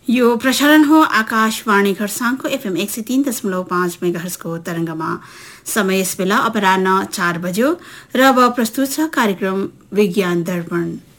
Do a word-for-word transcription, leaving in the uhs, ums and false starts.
यो प्रसारण हो आकाशवाणी खरसाङको एफएम एक सय तीन दशमलव पाँच मेगाहर्जको तरङ्गमा। समय यस बेला अपराह्न चार बज्यो र अब प्रस्तुत छ कार्यक्रम विज्ञान दर्पण।